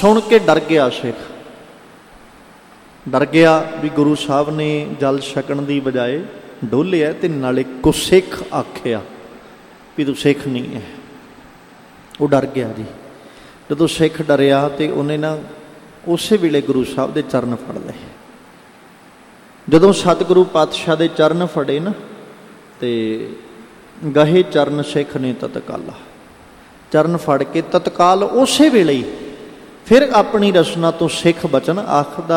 ਸੁਣ ਕੇ ਡਰ ਗਿਆ ਸਿੱਖ, ਡਰ ਗਿਆ ਵੀ ਗੁਰੂ ਸਾਹਿਬ ਨੇ ਜਲ ਛਕਣ ਦੀ ਬਜਾਏ ਡੋਲਿਆ ਤੇ ਨਾਲੇ ਗੁਰਸਿੱਖ ਆਖਿਆ ਵੀ ਤੂੰ ਸਿੱਖ ਨਹੀਂ ਹੈ। ਉਹ ਡਰ ਗਿਆ ਜੀ। ਜਦੋਂ ਸਿੱਖ ਡਰਿਆ ਤੇ ਉਹਨੇ ਨਾ ਉਸੇ ਵੇਲੇ ਗੁਰੂ ਸਾਹਿਬ ਦੇ ਚਰਨ ਫੜ ਲਏ। ਜਦੋਂ ਸਤਿਗੁਰੂ ਪਾਤਸ਼ਾਹ ਦੇ ਚਰਨ ਫੜੇ ਨਾ ਤੇ ਗਹੇ ਚਰਨ ਸਿੱਖ ਨੇ ਤਤਕਾਲਾ, ਚਰਨ ਫੜ ਕੇ ਤਤਕਾਲ ਉਸੇ ਵੇਲੇ ਹੀ ਫਿਰ ਆਪਣੀ ਰਸਨਾ ਤੋਂ ਸਿੱਖ ਬਚਨ ਆਖਦਾ